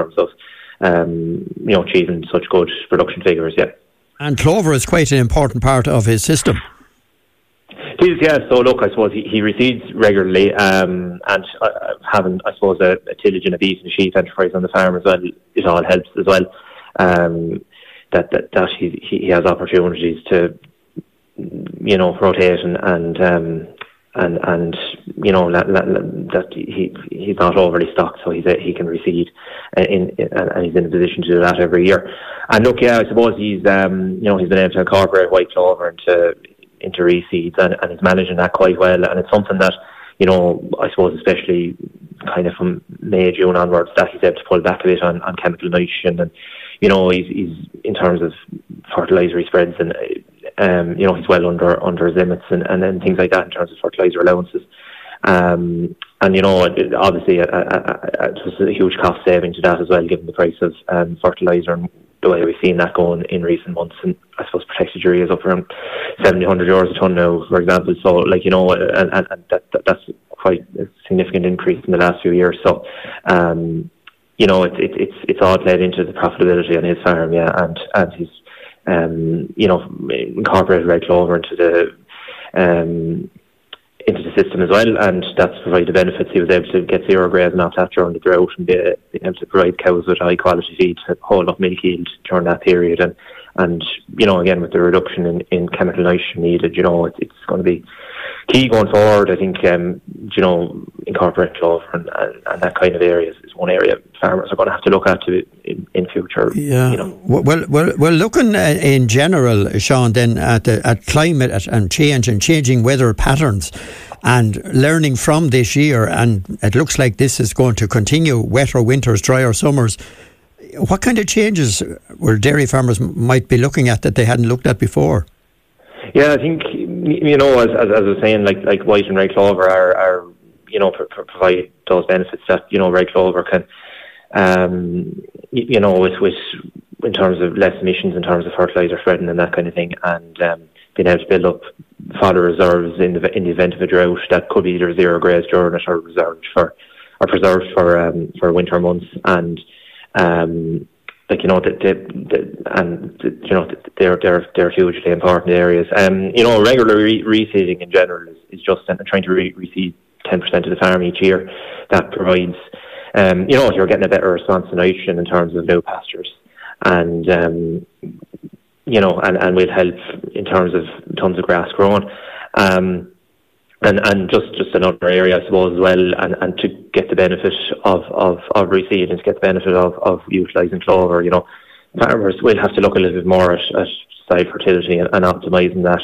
terms of achieving such good production figures. Yeah. And clover is quite an important part of his system. It is, yeah. So look, I suppose he reseeds regularly, and having, I suppose, a tillage and a beef and a sheep enterprise on the farm as well, it all helps as well. That he has opportunities to, rotate and that he's not overly stocked, so he can reseed, and he's in a position to do that every year. And look, yeah, I suppose he's been able to incorporate white clover into reseeds, and he's managing that quite well. And it's something that, I suppose especially kind of from May, June onwards, that he's able to pull back a bit on chemical nitrogen, and he's in terms of fertiliser spreads, and he's well under his limits, and then things like that in terms of fertiliser allowances. And obviously it's a huge cost saving to that as well, given the price of fertiliser and the way we've seen that going in recent months. And I suppose protected urea is up around €700 a tonne now, for example. So and that's quite a significant increase in the last few years. So it's all played into the profitability on his farm, yeah, and he's incorporated red clover into the system as well, and that's provided the benefits. He was able to get zero grazing off that during the drought, and be able to provide cows with high quality feed to hold up milk yield during that period. And again, with the reduction in chemical nitrogen needed, it's going to be key going forward. I think incorporating clover and that kind of area is one area farmers are going to have to look at in future. Yeah. Well, looking in general, Sean, then at climate and change and changing weather patterns, and learning from this year, and it looks like this is going to continue: wetter winters, drier summers. What kind of changes were dairy farmers might be looking at that they hadn't looked at before? Yeah, I think, as I was saying, like white and red clover are provide those benefits that, red clover can, with in terms of less emissions, in terms of fertiliser spreading and that kind of thing, and being able to build up fodder reserves in the event of a drought that could be either zero grazed during it or preserved for winter months. And they're hugely important areas. Regular reseeding in general is just trying to reseed 10% of the farm each year. That provides, you're getting a better response to nitrogen in terms of new pastures, and and will help in terms of tons of grass growing. And just another area, I suppose, as well, and to get the benefit of reseeding, to get the benefit of utilising clover, farmers will have to look a little bit more at soil fertility and optimising that.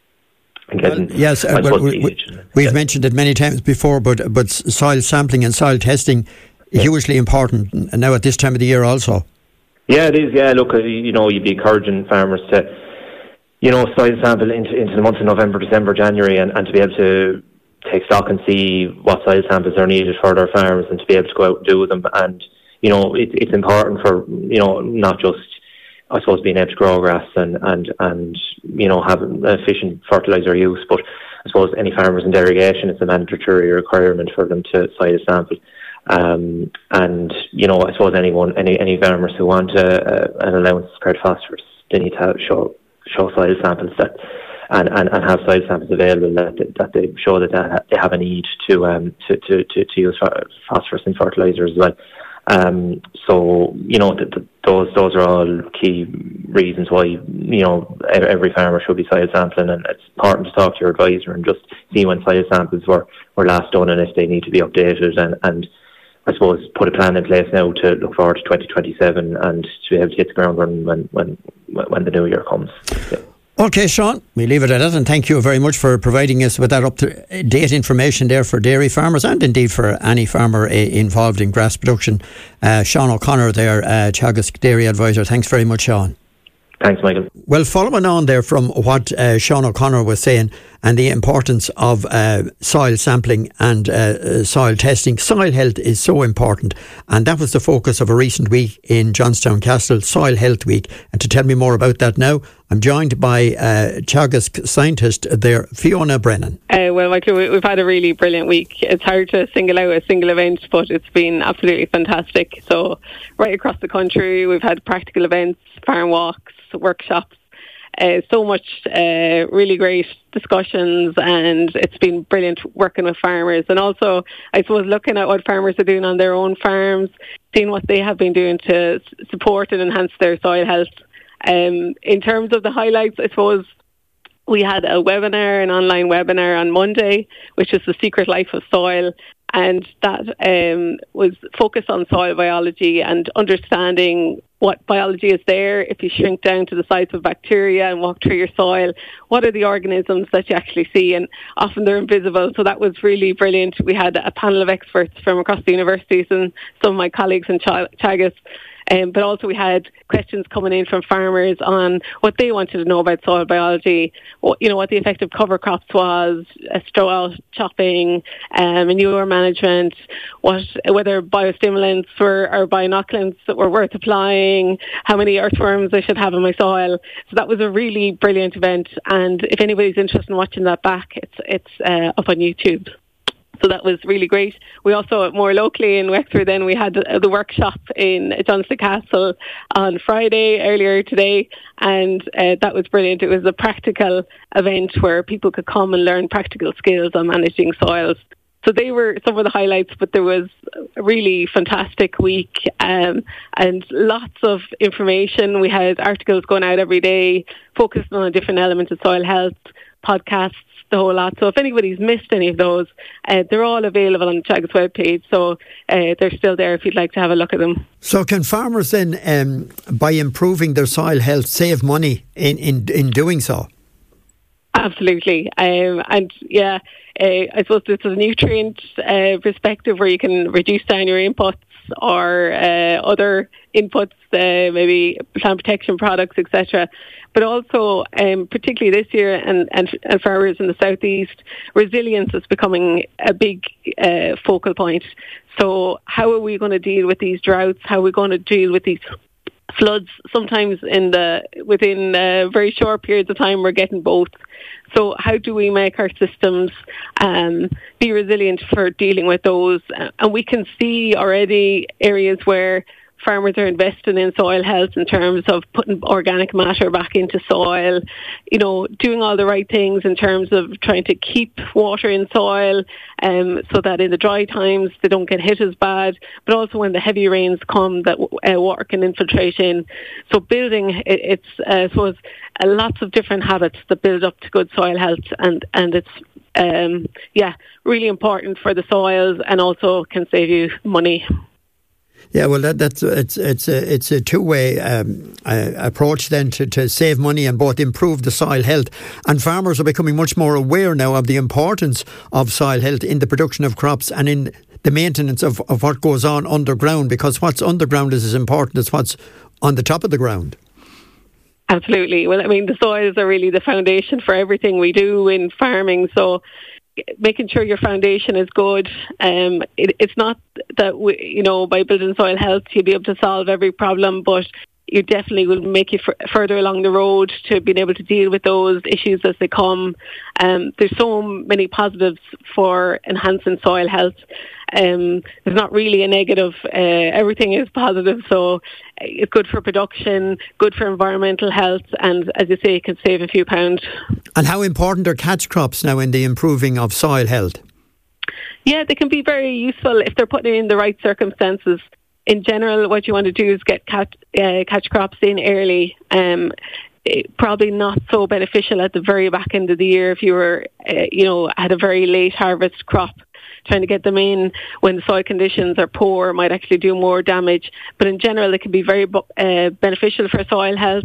We've mentioned it many times before, but soil sampling and soil testing hugely important now at this time of the year also. Yeah, it is. Yeah, look, you'd be encouraging farmers to, soil sample into the months of November, December, January, and to be able to take stock and see what soil samples are needed for their farms, and to be able to go out and do them. And, it's important for, not just, I suppose, being able to grow grass and having efficient fertiliser use, but I suppose any farmers in irrigation, it's a mandatory requirement for them to soil sample. And I suppose any farmers who want an allowance of spread phosphorus, they need to show soil samples and have soil samples available that they show that they have a need to use phosphorus in fertilisers as well. So those are all key reasons why every farmer should be soil sampling, and it's important to talk to your advisor and just see when soil samples were last done and if they need to be updated, and I suppose put a plan in place now to look forward to 2027 and to be able to hit the ground running when the new year comes. Yeah. Okay, Sean, we leave it at that, and thank you very much for providing us with that up-to-date information there for dairy farmers, and indeed for any farmer involved in grass production. Sean O'Connor there, Teagasc Dairy Advisor. Thanks very much, Sean. Thanks, Michael. Well, following on there from what Sean O'Connor was saying, and the importance of soil sampling and soil testing. Soil health is so important, and that was the focus of a recent week in Johnstown Castle, Soil Health Week. And to tell me more about that now, I'm joined by Teagasc scientist there, Fiona Brennan. Well, Michael, we've had a really brilliant week. It's hard to single out a single event, but it's been absolutely fantastic. So right across the country, we've had practical events, farm walks, workshops, so much really great discussions, and it's been brilliant working with farmers, and also I suppose looking at what farmers are doing on their own farms, seeing what they have been doing to support and enhance their soil health. In terms of the highlights, I suppose we had an online webinar on Monday, which is The Secret Life of Soil, and that was focused on soil biology and understanding what biology is there. If you shrink down to the size of bacteria and walk through your soil, what are the organisms that you actually see? And often they're invisible, so that was really brilliant. We had a panel of experts from across the universities and some of my colleagues in Teagasc. But also we had questions coming in from farmers on what they wanted to know about soil biology, what the effect of cover crops was, straw chopping, manure management, whether biostimulants or bioinoculants that were worth applying, how many earthworms I should have in my soil. So that was a really brilliant event, and if anybody's interested in watching that back, it's up on YouTube. So that was really great. We also, more locally in Wexford, then we had the workshop in Johnstown Castle on Friday, earlier today, and that was brilliant. It was a practical event where people could come and learn practical skills on managing soils. So they were some of the highlights, but there was a really fantastic week and lots of information. We had articles going out every day focused on a different element of soil health, podcasts, the whole lot. So if anybody's missed any of those, they're all available on the Teagasc webpage, so they're still there if you'd like to have a look at them. So can farmers then, by improving their soil health, save money in doing so? Absolutely. And yeah, I suppose this is a nutrient perspective where you can reduce down your inputs or other inputs, maybe plant protection products, etc. But also, particularly this year, and farmers in the southeast, resilience is becoming a big focal point. So how are we going to deal with these droughts? How are we going to deal with these floods? Sometimes within very short periods of time, we're getting both. So how do we make our systems be resilient for dealing with those? And we can see already areas where farmers are investing in soil health in terms of putting organic matter back into soil, doing all the right things in terms of trying to keep water in soil so that in the dry times they don't get hit as bad, but also when the heavy rains come that water can infiltrate in. So building, it's I suppose lots of different habits that build up to good soil health, and it's really important for the soils and also can save you money. Yeah, well, it's a two-way approach then to save money and both improve the soil health. And farmers are becoming much more aware now of the importance of soil health in the production of crops and in the maintenance of what goes on underground, because what's underground is as important as what's on the top of the ground. Absolutely. Well, I mean, the soils are really the foundation for everything we do in farming, so making sure your foundation is good. It's not that by building soil health you'll be able to solve every problem, but you definitely will make you further along the road to being able to deal with those issues as they come. There's so many positives for enhancing soil health. There's not really a negative. Everything is positive, so it's good for production, good for environmental health, and as you say, it can save a few pounds. And how important are catch crops now in the improving of soil health? Yeah, they can be very useful if they're put in the right circumstances. In general, what you want to do is get catch crops in early. Probably not so beneficial at the very back end of the year if you were, had a very late harvest crop. Trying to get them in when the soil conditions are poor might actually do more damage. But in general, it can be very beneficial for soil health.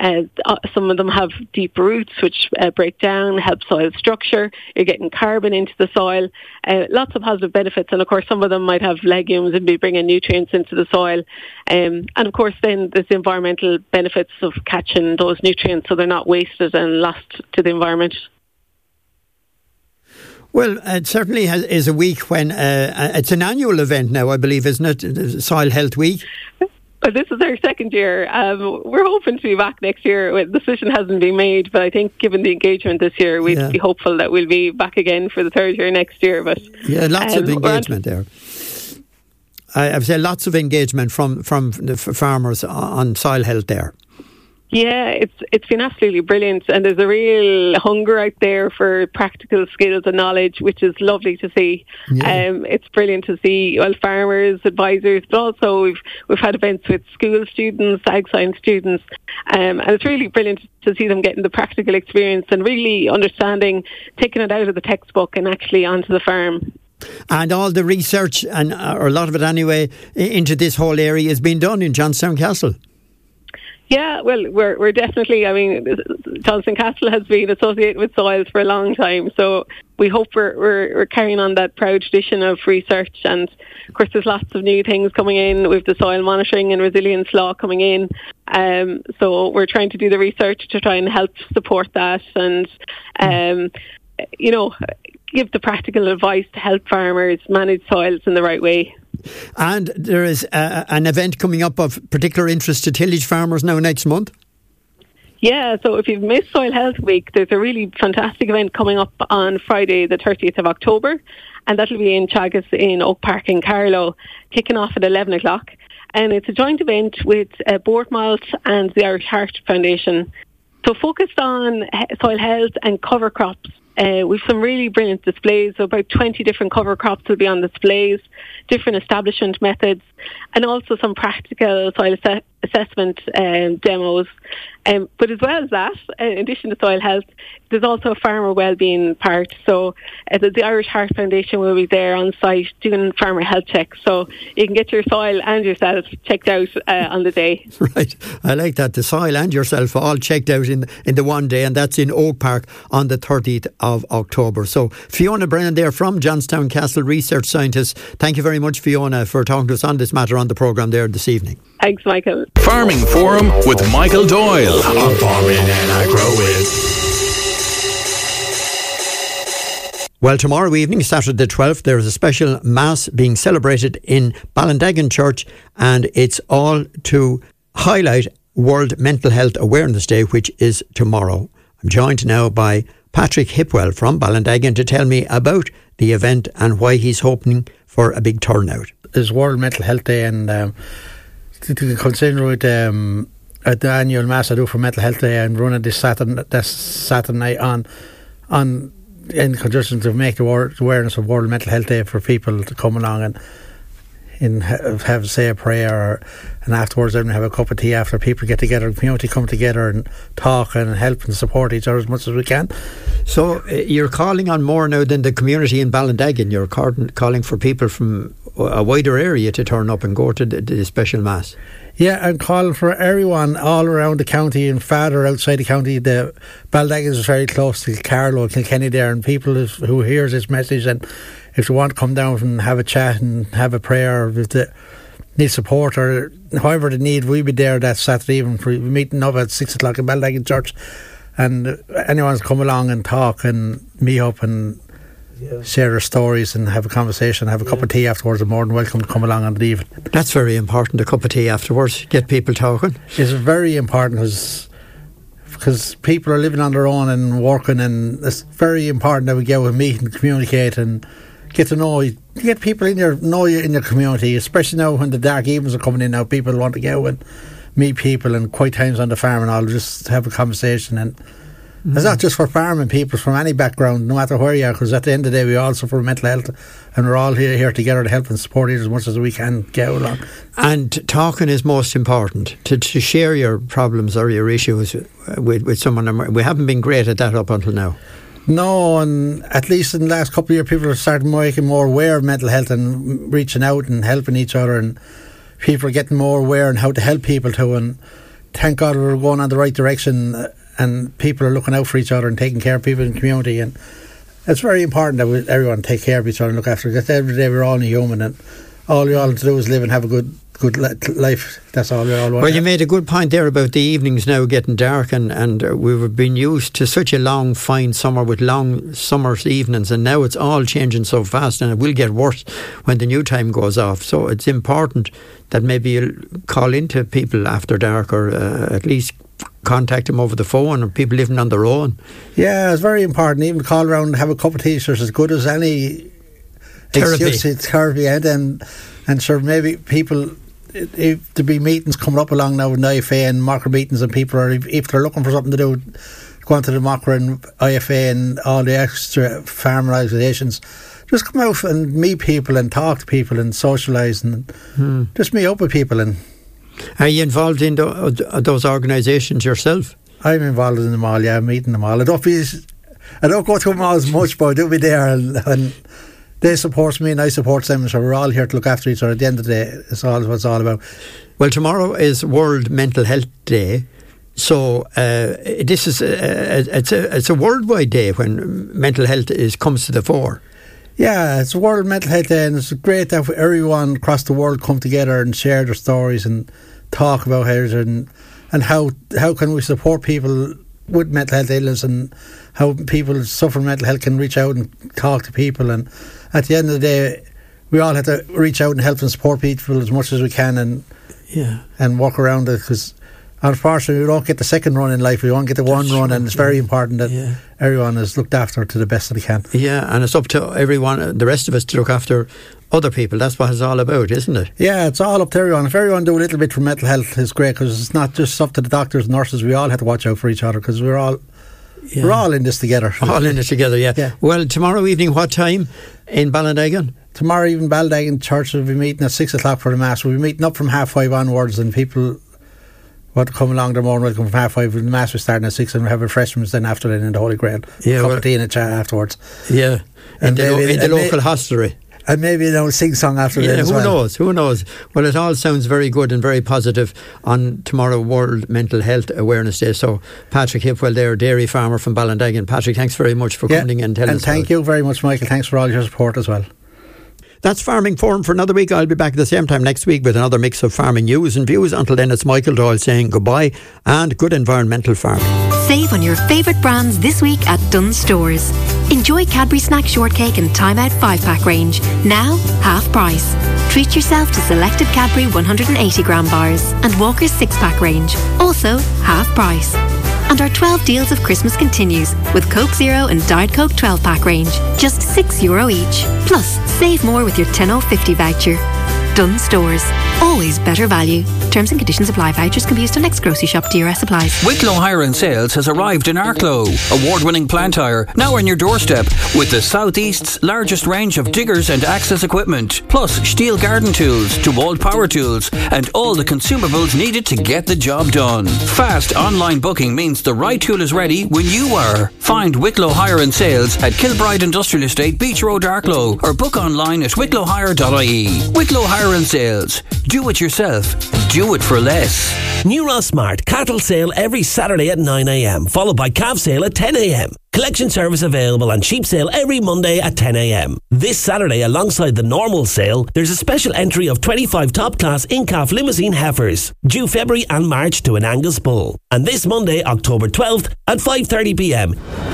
Some of them have deep roots which break down, help soil structure. You're getting carbon into the soil. Lots of positive benefits. And of course, some of them might have legumes and be bringing nutrients into the soil. And of course, then there's the environmental benefits of catching those nutrients so they're not wasted and lost to the environment. Well, it certainly is a week when it's an annual event now, I believe, isn't it? Soil Health Week. Well, this is our second year. We're hoping to be back next year. The decision hasn't been made, but I think given the engagement this year, we'd be hopeful that we'll be back again for the third year next year. But lots of engagement there. I've said lots of engagement from the farmers on soil health there. Yeah, it's been absolutely brilliant, and there's a real hunger out there for practical skills and knowledge, which is lovely to see. It's brilliant to see farmers, advisors, but also we've had events with school students, ag science students, and it's really brilliant to see them getting the practical experience and really understanding, taking it out of the textbook and actually onto the farm. And all the research, or a lot of it anyway, into this whole area is being done in Johnstown Castle. Yeah, well, we're definitely, Johnstown Castle has been associated with soils for a long time, so we hope we're carrying on that proud tradition of research, and of course there's lots of new things coming in with the soil monitoring and resilience law coming in, so we're trying to do the research to try and help support that and, give the practical advice to help farmers manage soils in the right way. And there is an event coming up of particular interest to tillage farmers now next month. Yeah, so if you've missed Soil Health Week, there's a really fantastic event coming up on Friday the 30th of October, and that'll be in Chagas in Oak Park in Carlow, kicking off at 11 o'clock. And it's a joint event with Bournemouth and the Irish Heart Foundation. So focused on soil health and cover crops. We've some really brilliant displays, so about 20 different cover crops will be on displays, different establishment methods, and also some practical soil assessment demos. But as well as that, in addition to soil health, there's also a farmer wellbeing part. So the Irish Heart Foundation will be there on site doing farmer health checks. So you can get your soil and yourself checked out on the day. Right. I like that. The soil and yourself all checked out in the one day, and that's in Oak Park on the 30th of October. So Fiona Brennan there from Johnstown Castle, research scientist. Thank you very much, Fiona, for talking to us on this matter on the programme there this evening. Thanks, Michael. Farming Forum with Michael Doyle on Farming and Agro-It. Well, tomorrow evening, Saturday the 12th, there is a special Mass being celebrated in Ballindagan Church, and it's all to highlight World Mental Health Awareness Day, which is tomorrow. I'm joined now by Patrick Hipwell from Ballindagan to tell me about the event and why he's hoping for a big turnout. It's World Mental Health Day, and to consider it at the annual Mass I do for Mental Health Day, and running this Saturday night on in conjunction to make the awareness of World Mental Health Day for people to come along and have say a prayer, and afterwards then have a cup of tea after. People get together, the community come together and talk and help and support each other as much as we can. So you're calling on more now than the community in Ballindagan. You're calling for people from a wider area to turn up and go to the special Mass. Yeah, I'm calling for everyone all around the county and farther outside the county. The Ballindagan is very close to Carlow, Kilkenny there, and people who hears this message, and if they want to come down and have a chat and have a prayer, or if they need support or however they need, we'll be there that Saturday evening. We're meeting up at 6 o'clock in Ballindagan Church, and anyone's come along and talk and meet up and share their stories and have a conversation, have a cup of tea afterwards. Are more than welcome to come along on the evening. That's very important, a cup of tea afterwards, get people talking. It's very important because people are living on their own and working, and it's very important that we get out and meet and communicate and get to know you, get people in know you in your community, especially now when the dark evenings are coming in now. People want to go and meet people, and quiet times on the farm and all, just have a conversation. And it's not just for farming people from any background, no matter where you are, because at the end of the day we all suffer mental health, and we're all here together to help and support each as much as we can get along. And talking is most important, to share your problems or your issues with someone. We haven't been great at that up until now. No, and at least in the last couple of years people have started making more aware of mental health and reaching out and helping each other, and people are getting more aware and how to help people too, and thank God we're going in the right direction, and people are looking out for each other and taking care of people in the community. And it's very important that everyone take care of each other and look after, because every day we're all human, and all we all have to do is live and have a good life. That's all we all want. Well, you made a good point there about the evenings now getting dark, and we've been used to such a long, fine summer with long summer's evenings, and now it's all changing so fast, and it will get worse when the new time goes off. So it's important that maybe you'll call into people after dark, or at least contact them over the phone, or people living on their own. Yeah, it's very important. Even call around and have a cup of tea is as good as any therapy. And sure, maybe people, if there be meetings coming up along now with IFA and Mocker meetings, and people are, if they're looking for something to do, go on to the Mocker and IFA and all the extra farmer organisations, just come out and meet people and talk to people and socialise and just meet up with people. And are you involved in those organisations yourself? I'm involved in them all, yeah, meeting them all. I don't go to them all as much, but I do be there, and they support me and I support them, so we're all here to look after each other. At the end of the day, it's all what it's all about. Well, tomorrow is World Mental Health Day, so this is it's a worldwide day when mental health comes to the fore. Yeah, it's World Mental Health Day, and it's great that everyone across the world come together and share their stories and talk about it, and how can we support people with mental health illness, and how people suffering mental health can reach out and talk to people. And at the end of the day, we all have to reach out and help and support people as much as we can, and work around it, because unfortunately we don't get the second run in life, we won't get the one run, and it's very important that everyone is looked after to the best that they can. Yeah, and it's up to everyone, the rest of us, to look after other people. That's what it's all about, isn't it? Yeah, it's all up to everyone. If everyone do a little bit for mental health, it's great, because it's not just up to the doctors and nurses. We all have to watch out for each other, because we're all in this together. All in it together, yeah. Well, tomorrow evening, what time in Ballinaggan? Tomorrow evening, Ballinaggan Church will be meeting at 6 o'clock for the Mass. We'll be meeting up from 5:30 onwards, and people want to come along, they're more welcome from 5:30. The Mass will start at 6, and we'll have refreshments then after that in the Holy Grail. Yeah, cup of tea and a chat afterwards. Yeah, in the local hostelry. And maybe they'll sing song after that as well. Who knows? Well, it all sounds very good and very positive on tomorrow, World Mental Health Awareness Day. So Patrick Hipwell there, dairy farmer from Ballinaggan. Patrick, thanks very much for coming and telling us. And thank you very much, Michael. Thanks for all your support as well. That's Farming Forum for another week. I'll be back at the same time next week with another mix of farming news and views. Until then, it's Michael Doyle saying goodbye and good environmental farming. Save on your favourite brands this week at Dunnes Stores. Enjoy Cadbury Snack Shortcake and Time Out 5-pack range, now half price. Treat yourself to selected Cadbury 180 gram bars and Walker's 6-pack range, also half price. And our 12 deals of Christmas continues with Coke Zero and Diet Coke 12-pack range, just €6 each. Plus, save more with your 10.50 voucher. Dunnes Stores. Always better value. Terms and conditions apply. Vouchers can be used on next grocery shop. DRS applies. Wicklow Hire and Sales has arrived in Arklow. Award-winning plant hire, now on your doorstep, with the Southeast's largest range of diggers and access equipment, plus Stihl garden tools, DeWalt power tools, and all the consumables needed to get the job done. Fast online booking means the right tool is ready when you are. Find Wicklow Hire and Sales at Kilbride Industrial Estate, Beach Road, Arklow, or book online at wicklowhire.ie. Wicklow Hire and Sales. Do it yourself. Do it for less. New Rossmart cattle sale every Saturday at 9 a.m, followed by calf sale at 10 a.m. Collection service available and sheep sale every Monday at 10 a.m. This Saturday, alongside the normal sale, there's a special entry of 25 top-class in-calf limousine heifers, due February and March to an Angus bull. And this Monday, October 12th at 5:30 p.m.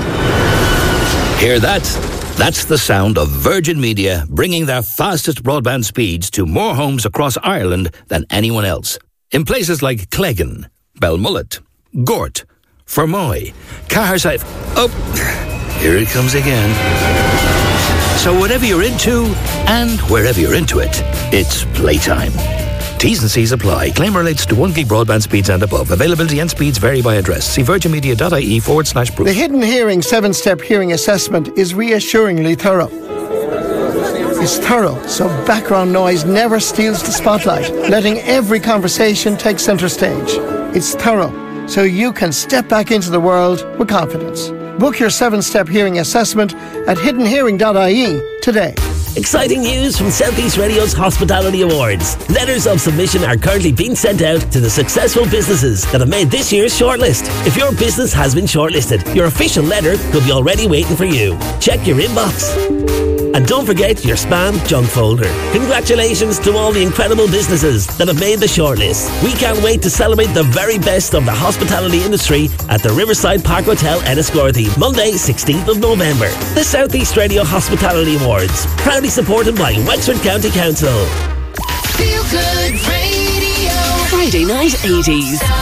Hear that? That's the sound of Virgin Media bringing their fastest broadband speeds to more homes across Ireland than anyone else. In places like Cleggan, Belmullet, Gort, Fermoy, Caherside... Oh, here it comes again. So whatever you're into, and wherever you're into it, it's playtime. T's and C's apply. Claim relates to 1 gig broadband speeds and above. Availability and speeds vary by address. See virginmedia.ie/proof. The Hidden Hearing 7-step hearing assessment is reassuringly thorough. It's thorough, so background noise never steals the spotlight, letting every conversation take centre stage. It's thorough, so you can step back into the world with confidence. Book your 7-step hearing assessment at hiddenhearing.ie today. Exciting news from Southeast Radio's Hospitality Awards. Letters of submission are currently being sent out to the successful businesses that have made this year's shortlist. If your business has been shortlisted, your official letter could be already waiting for you. Check your inbox. And don't forget your spam junk folder. Congratulations to all the incredible businesses that have made the shortlist. We can't wait to celebrate the very best of the hospitality industry at the Riverside Park Hotel, Enniscorthy, Monday, 16th of November. The South East Radio Hospitality Awards, proudly supported by Wexford County Council. Feel Good Radio. Friday night 80s.